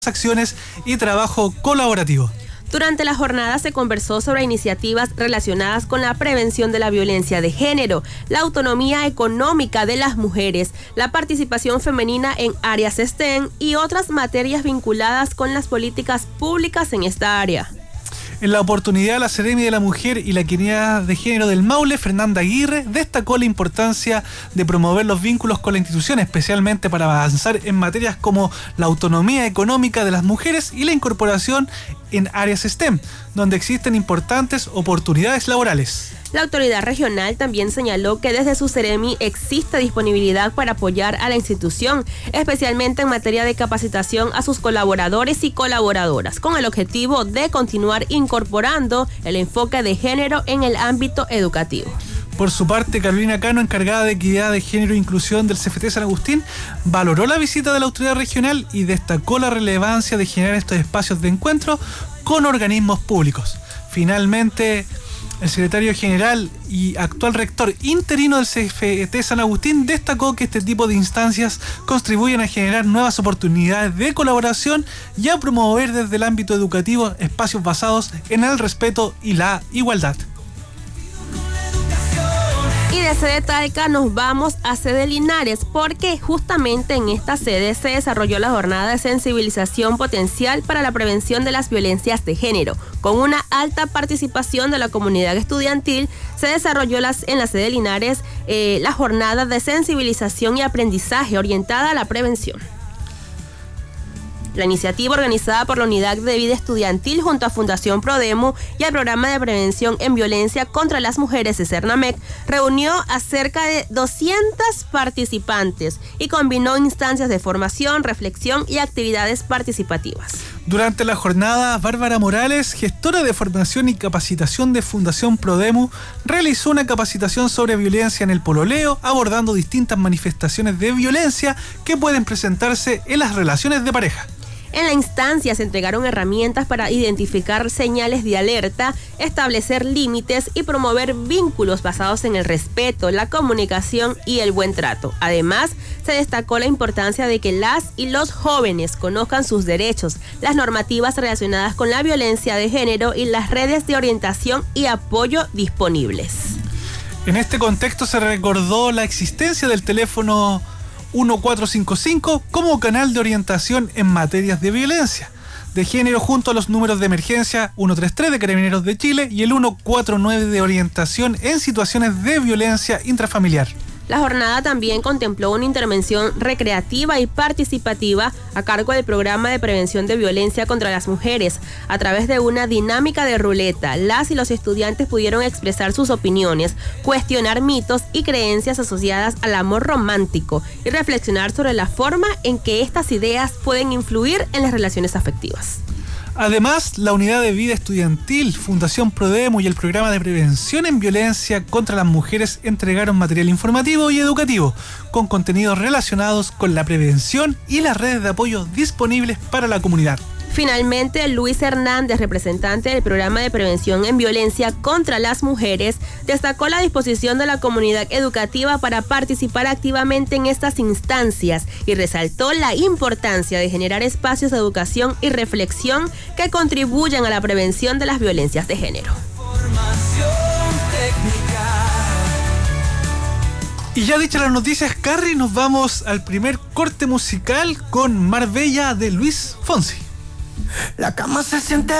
acciones y trabajo colaborativo. Durante la jornada se conversó sobre iniciativas relacionadas con la prevención de la violencia de género, la autonomía económica de las mujeres, la participación femenina en áreas STEM y otras materias vinculadas con las políticas públicas en esta área. En la oportunidad, la Seremi de la Mujer y la Equidad de Género del Maule, Fernanda Aguirre, destacó la importancia de promover los vínculos con la institución, especialmente para avanzar en materias como la autonomía económica de las mujeres y la incorporación en áreas STEM, donde existen importantes oportunidades laborales. La autoridad regional también señaló que desde su Seremi existe disponibilidad para apoyar a la institución, especialmente en materia de capacitación a sus colaboradores y colaboradoras, con el objetivo de continuar incorporando el enfoque de género en el ámbito educativo. Por su parte, Carolina Cano, encargada de Equidad de Género e Inclusión del CFT San Agustín, valoró la visita de la autoridad regional y destacó la relevancia de generar estos espacios de encuentro con organismos públicos. Finalmente, el secretario general y actual rector interino del CFT San Agustín destacó que este tipo de instancias contribuyen a generar nuevas oportunidades de colaboración y a promover desde el ámbito educativo espacios basados en el respeto y la igualdad. Y de sede Talca nos vamos a sede Linares, porque justamente en esta sede se desarrolló la jornada de sensibilización potencial para la prevención de las violencias de género. Con una alta participación de la comunidad estudiantil, se desarrolló en la sede Linares la jornada de sensibilización y aprendizaje orientada a la prevención. La iniciativa, organizada por la Unidad de Vida Estudiantil junto a Fundación Prodemu y el Programa de Prevención en Violencia contra las Mujeres de Cernamec, reunió a cerca de 200 participantes y combinó instancias de formación, reflexión y actividades participativas. Durante la jornada, Bárbara Morales, gestora de formación y capacitación de Fundación Prodemu, realizó una capacitación sobre violencia en el pololeo, abordando distintas manifestaciones de violencia que pueden presentarse en las relaciones de pareja. En la instancia se entregaron herramientas para identificar señales de alerta, establecer límites y promover vínculos basados en el respeto, la comunicación y el buen trato. Además, se destacó la importancia de que las y los jóvenes conozcan sus derechos, las normativas relacionadas con la violencia de género y las redes de orientación y apoyo disponibles. En este contexto se recordó la existencia del teléfono 1455 como canal de orientación en materias de violencia de género, junto a los números de emergencia 133 de Carabineros de Chile y el 149 de orientación en situaciones de violencia intrafamiliar. La jornada también contempló una intervención recreativa y participativa a cargo del Programa de Prevención de Violencia contra las Mujeres. A través de una dinámica de ruleta, las y los estudiantes pudieron expresar sus opiniones, cuestionar mitos y creencias asociadas al amor romántico y reflexionar sobre la forma en que estas ideas pueden influir en las relaciones afectivas. Además, la Unidad de Vida Estudiantil, Fundación Prodemu y el Programa de Prevención en Violencia contra las Mujeres entregaron material informativo y educativo con contenidos relacionados con la prevención y las redes de apoyo disponibles para la comunidad. Finalmente, Luis Hernández, representante del Programa de Prevención en Violencia contra las Mujeres, destacó la disposición de la comunidad educativa para participar activamente en estas instancias y resaltó la importancia de generar espacios de educación y reflexión que contribuyan a la prevención de las violencias de género. Y ya dichas las noticias, Carrie, nos vamos al primer corte musical con Marbella de Luis Fonsi. La cama se siente